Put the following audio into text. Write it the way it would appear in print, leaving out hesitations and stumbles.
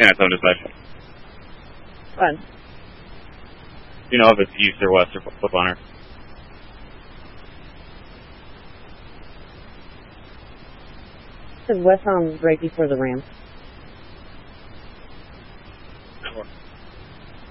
Yeah, it's undecisive. What? Do you know if it's east or west or flip on her? It's west on right before the ramp.